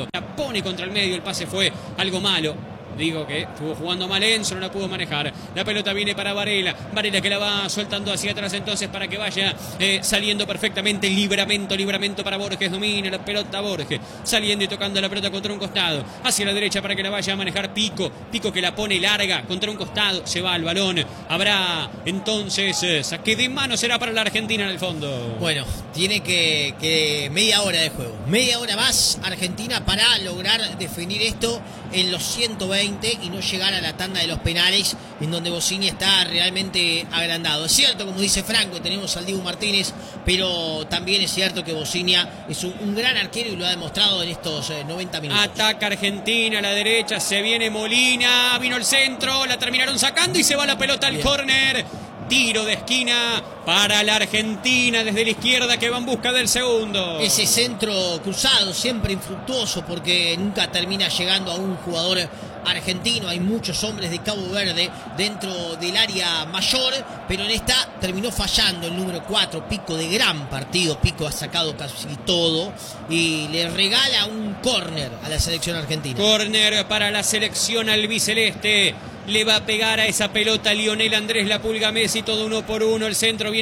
la pone contra el medio, el pase fue algo malo. Digo que estuvo jugando mal Enzo, no la pudo manejar. La pelota viene para Varela. Varela que la va soltando hacia atrás entonces para que vaya saliendo perfectamente. Libramento para Borges. Domina la pelota Borges. Saliendo y tocando la pelota contra un costado. Hacia la derecha para que la vaya a manejar Pico. Pico que la pone larga contra un costado. Se va al balón. Habrá entonces saque de mano. Será para la Argentina en el fondo. Bueno, tiene que media hora de juego. Media hora más Argentina para lograr definir esto en los 120 y no llegar a la tanda de los penales, en donde Bosnia está realmente agrandado. Es cierto, como dice Franco, tenemos al Dibu Martínez, pero también es cierto que Bosnia es un gran arquero y lo ha demostrado en estos 90 minutos. Ataca Argentina a la derecha, se viene Molina, vino el centro, la terminaron sacando y se va la pelota al córner. Tiro de esquina para la Argentina desde la izquierda que va en busca del segundo. Ese centro cruzado siempre infructuoso porque nunca termina llegando a un jugador argentino. Hay muchos hombres de Cabo Verde dentro del área mayor, pero en esta terminó fallando el número 4, Pico, de gran partido. Pico ha sacado casi todo y le regala un córner a la selección argentina. Córner para la selección albiceleste. Le va a pegar a esa pelota Lionel Andrés La Pulga Messi, todo 1 por 1. El centro viene